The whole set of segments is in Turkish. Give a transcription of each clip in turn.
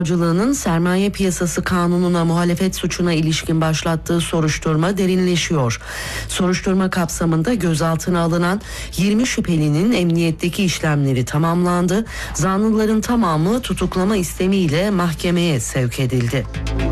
Savcılığının sermaye piyasası kanununa muhalefet suçuna ilişkin başlattığı soruşturma derinleşiyor. Soruşturma kapsamında gözaltına alınan 20 şüphelinin emniyetteki işlemleri tamamlandı. Zanlıların tamamı tutuklama istemiyle mahkemeye sevk edildi.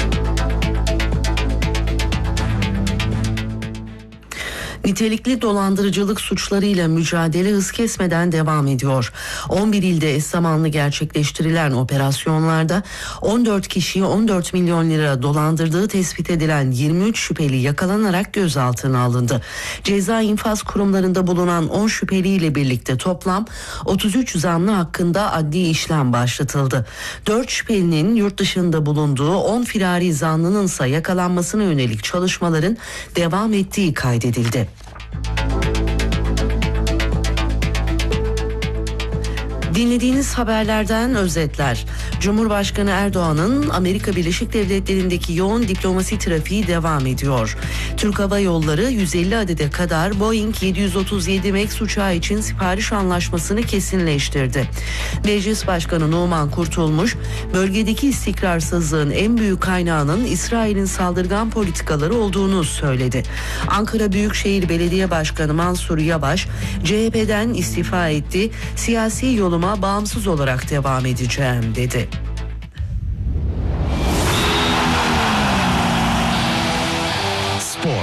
Nitelikli dolandırıcılık suçlarıyla mücadele hız kesmeden devam ediyor. 11 ilde eş zamanlı gerçekleştirilen operasyonlarda 14 kişiyi 14 milyon lira dolandırdığı tespit edilen 23 şüpheli yakalanarak gözaltına alındı. Ceza infaz kurumlarında bulunan 10 şüpheliyle birlikte toplam 33 zanlı hakkında adli işlem başlatıldı. 4 şüphelinin yurt dışında bulunduğu 10 firari zanlının ise yakalanmasına yönelik çalışmaların devam ettiği kaydedildi. Dinlediğiniz haberlerden özetler. Cumhurbaşkanı Erdoğan'ın Amerika Birleşik Devletleri'ndeki yoğun diplomasi trafiği devam ediyor. Türk Hava Yolları 150 adede kadar Boeing 737 MAX uçağı için sipariş anlaşmasını kesinleştirdi. Meclis Başkanı Numan Kurtulmuş, bölgedeki istikrarsızlığın en büyük kaynağının İsrail'in saldırgan politikaları olduğunu söyledi. Ankara Büyükşehir Belediye Başkanı Mansur Yavaş, CHP'den istifa etti, siyasi yoluma bağımsız olarak devam edeceğim dedi. Spor.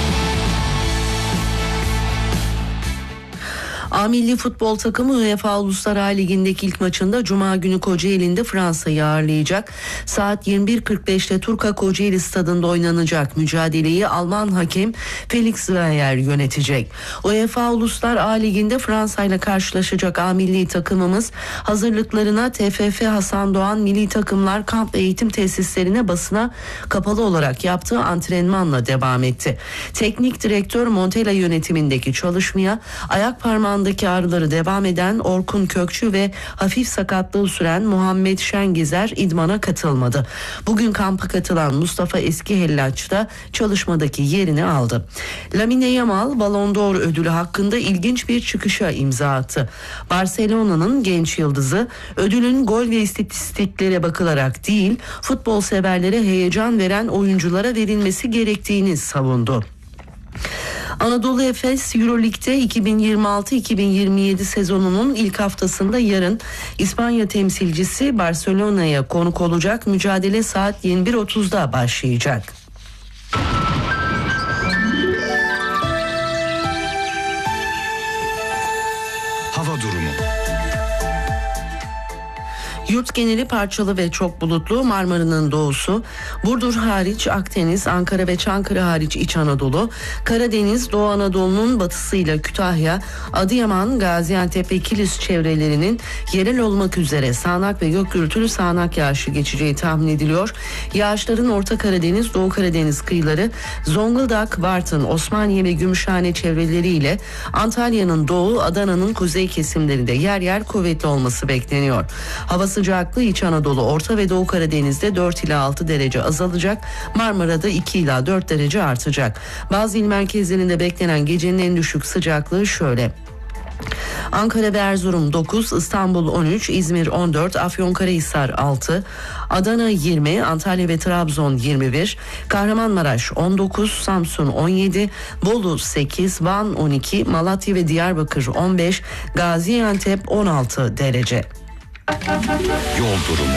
A milli futbol takımı UEFA Uluslar Ligi'ndeki ilk maçında Cuma günü Kocaeli'nde Fransa'yı ağırlayacak. Saat 21.45'te Turka Kocaeli stadında oynanacak mücadeleyi Alman hakem Felix Zweier yönetecek. UEFA Uluslar Ligi'nde Fransa ile karşılaşacak A milli takımımız hazırlıklarına TFF Hasan Doğan Milli Takımlar Kamp ve Eğitim Tesislerine basına kapalı olarak yaptığı antrenmanla devam etti. Teknik direktör Montella yönetimindeki çalışmaya ayak parmağındaki ağrıları devam eden Orkun Kökçü ve hafif sakatlığı süren Muhammed Şengezer idmana katılmadı. Bugün kampa katılan Mustafa Eskihellaç da çalışmadaki yerini aldı. Lamine Yamal Ballon d'Or ödülü hakkında ilginç bir çıkışa imza attı. Barcelona'nın genç yıldızı ödülün gol ve istatistiklere bakılarak değil, futbol severlere heyecan veren oyunculara verilmesi gerektiğini savundu. Anadolu Efes Euroleague'de 2026-2027 sezonunun ilk haftasında yarın İspanya temsilcisi Barcelona'ya konuk olacak. Mücadele saat 21.30'da başlayacak. Hava durumu. Yurt geneli parçalı ve çok bulutlu. Marmara'nın doğusu, Burdur hariç Akdeniz, Ankara ve Çankırı hariç İç Anadolu, Karadeniz, Doğu Anadolu'nun batısıyla Kütahya, Adıyaman, Gaziantep ve Kilis çevrelerinin yerel olmak üzere sağanak ve gök gürültülü sağanak yağışı geçeceği tahmin ediliyor. Yağışların Orta Karadeniz, Doğu Karadeniz kıyıları, Zonguldak, Bartın, Osmaniye ve Gümüşhane çevreleriyle Antalya'nın doğu, Adana'nın kuzey kesimlerinde yer yer kuvvetli olması bekleniyor. Hava sıcaklığı İç Anadolu, Orta ve Doğu Karadeniz'de 4 ila 6 derece azalacak. Marmara'da 2 ila 4 derece artacak. Bazı il merkezlerinde beklenen gecenin en düşük sıcaklığı şöyle: Ankara ve Erzurum 9, İstanbul 13, İzmir 14, Afyonkarahisar 6, Adana 20, Antalya ve Trabzon 21, Kahramanmaraş 19, Samsun 17, Bolu 8, Van 12, Malatya ve Diyarbakır 15, Gaziantep 16 derece. Yol durumu.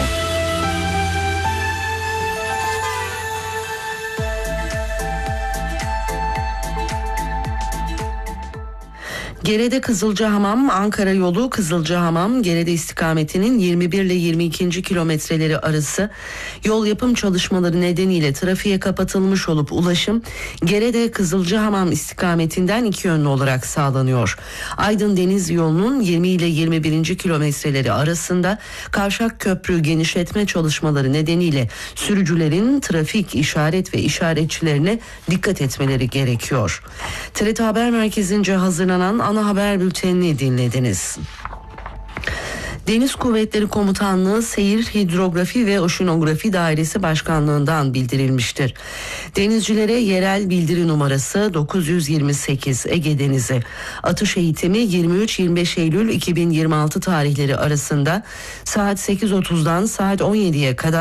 Gerede Kızılcahamam, Ankara yolu Kızılcahamam, Gerede istikametinin 21 ile 22. kilometreleri arası yol yapım çalışmaları nedeniyle trafiğe kapatılmış olup ulaşım Gerede Kızılcahamam istikametinden iki yönlü olarak sağlanıyor. Aydın Deniz yolunun 20 ile 21. kilometreleri arasında Kavşak Köprü genişletme çalışmaları nedeniyle sürücülerin trafik işaret ve işaretçilerine dikkat etmeleri gerekiyor. TRT Haber Merkezi'nce hazırlanan ana haber bültenini dinlediniz. Deniz Kuvvetleri Komutanlığı Seyir, Hidrografi ve Oşinografi Dairesi Başkanlığı'ndan bildirilmiştir. Denizcilere yerel bildiri numarası 928 Ege Denizi. Atış eğitimi 23-25 Eylül 2026 tarihleri arasında saat 8.30'dan saat 17'ye kadar